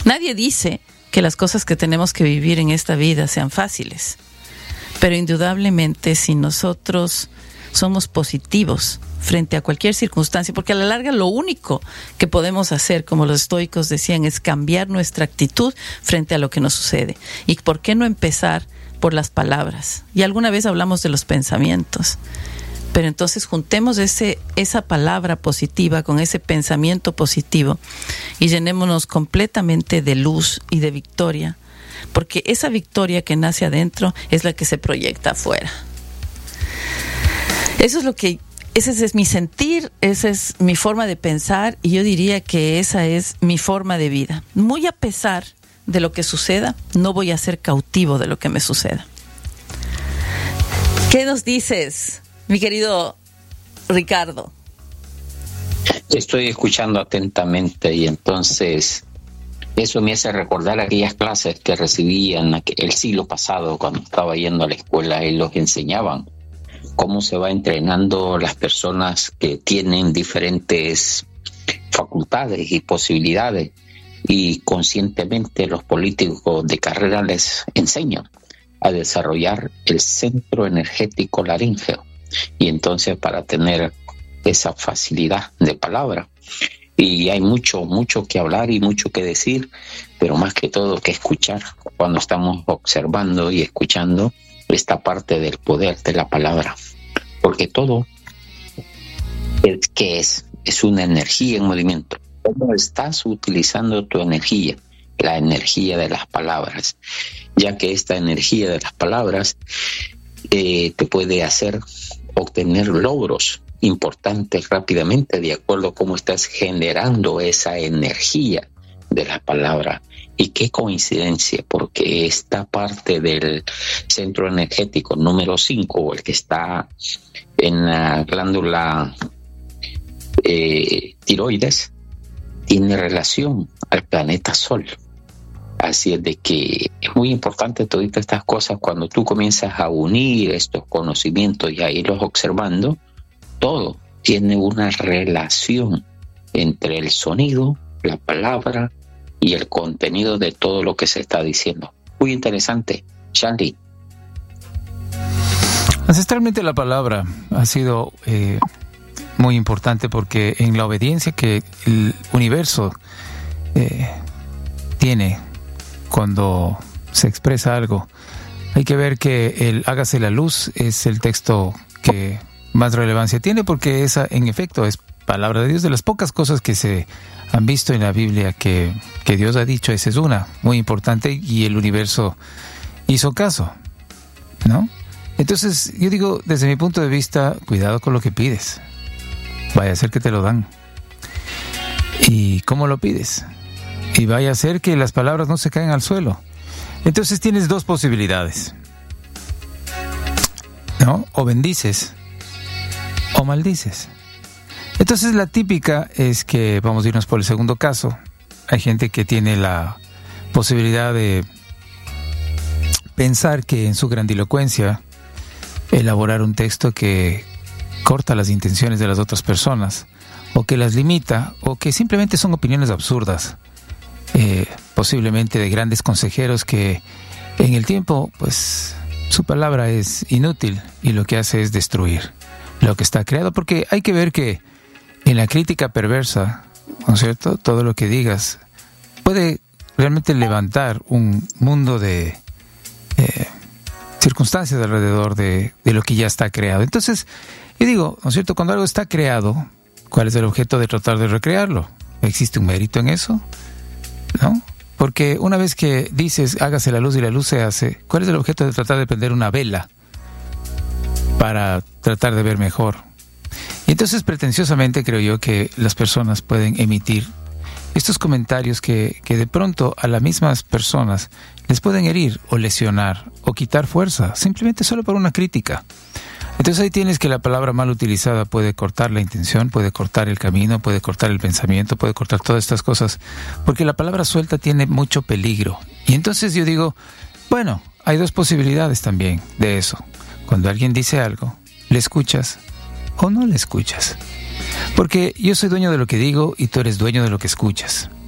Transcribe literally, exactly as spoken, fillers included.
Nadie dice que las cosas que tenemos que vivir en esta vida sean fáciles, pero indudablemente si nosotros somos positivos frente a cualquier circunstancia, porque a la larga lo único que podemos hacer, como los estoicos decían, es cambiar nuestra actitud frente a lo que nos sucede. ¿Y por qué no empezar por las palabras? Y alguna vez hablamos de los pensamientos, pero entonces juntemos ese, esa palabra positiva con ese pensamiento positivo y llenémonos completamente de luz y de victoria, porque esa victoria que nace adentro es la que se proyecta afuera. Eso es lo que, ese es mi sentir, esa es mi forma de pensar, y yo diría que esa es mi forma de vida. Muy a pesar de lo que suceda, no voy a ser cautivo de lo que me suceda. ¿Qué nos dices, mi querido Ricardo? Estoy escuchando atentamente y entonces eso me hace recordar aquellas clases que recibí en el siglo pasado cuando estaba yendo a la escuela y los enseñaban cómo se va entrenando las personas que tienen diferentes facultades y posibilidades, y conscientemente los políticos de carrera les enseñan a desarrollar el centro energético laríngeo, y entonces para tener esa facilidad de palabra. Y hay mucho, mucho que hablar y mucho que decir, pero más que todo que escuchar cuando estamos observando y escuchando esta parte del poder de la palabra. Porque todo, ¿qué es? Es una energía en movimiento. ¿Cómo estás utilizando tu energía? La energía de las palabras, ya que esta energía de las palabras eh, te puede hacer obtener logros importantes rápidamente de acuerdo a cómo estás generando esa energía de la palabra. Y qué coincidencia, porque esta parte del centro energético número cinco, el que está en la glándula eh, tiroides, tiene relación al planeta Sol. Así es de que es muy importante todas estas cosas cuando tú comienzas a unir estos conocimientos y a irlos observando. Todo tiene una relación entre el sonido, la palabra y el contenido de todo lo que se está diciendo. Muy interesante. Shandy. Ancestralmente la palabra ha sido eh, muy importante porque en la obediencia que el universo eh, tiene cuando se expresa algo, hay que ver que el hágase la luz es el texto que más relevancia tiene, porque esa en efecto es palabra de Dios. De las pocas cosas que se han visto en la Biblia que, que Dios ha dicho, esa es una muy importante, y el universo hizo caso, ¿no? Entonces yo digo, desde mi punto de vista, cuidado con lo que pides, vaya a ser que te lo dan. ¿Y cómo lo pides? Y vaya a ser que las palabras no se caen al suelo. Entonces tienes dos posibilidades, ¿no? O bendices o maldices. Entonces la típica es que vamos a irnos por el segundo caso. Hay gente que tiene la posibilidad de pensar que en su grandilocuencia elaborar un texto que corta las intenciones de las otras personas, o que las limita, o que simplemente son opiniones absurdas, eh, posiblemente de grandes consejeros que en el tiempo pues su palabra es inútil y lo que hace es destruir lo que está creado, porque hay que ver que en la crítica perversa, ¿no es cierto?, todo lo que digas puede realmente levantar un mundo de eh, circunstancias alrededor de, de lo que ya está creado. Entonces, yo digo, ¿no es cierto?, cuando algo está creado, ¿cuál es el objeto de tratar de recrearlo? ¿Existe un mérito en eso? ¿No? Porque una vez que dices, hágase la luz y la luz se hace, ¿cuál es el objeto de tratar de prender una vela para tratar de ver mejor? Y entonces, pretenciosamente, creo yo que las personas pueden emitir estos comentarios que, que de pronto a las mismas personas les pueden herir o lesionar o quitar fuerza, simplemente solo por una crítica. Entonces ahí tienes que la palabra mal utilizada puede cortar la intención, puede cortar el camino, puede cortar el pensamiento, puede cortar todas estas cosas, porque la palabra suelta tiene mucho peligro. Y entonces yo digo, bueno, hay dos posibilidades también de eso. Cuando alguien dice algo, ¿le escuchas o no le escuchas? Porque yo soy dueño de lo que digo y tú eres dueño de lo que escuchas.